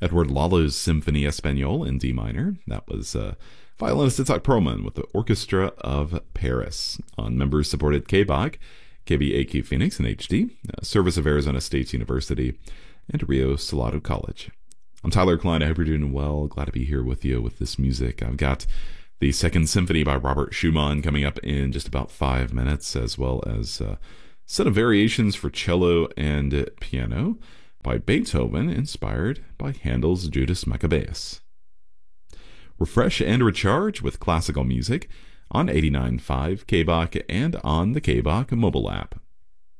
Edward Lalo's Symphony Espagnole in D minor. That was violinist Itzhak Perlman with the Orchestra of Paris on members-supported KBAQ, KBAQ Phoenix in HD, Service of Arizona State University, and Rio Salado College. I'm Tyler Klein. I hope you're doing well. Glad to be here with you with this music. I've got the Second Symphony by Robert Schumann coming up in just about 5 minutes, as well as a set of variations for cello and piano by Beethoven, inspired by Handel's Judas Maccabeus. Refresh and recharge with classical music on 89.5 KBAQ and on the KBAQ mobile app.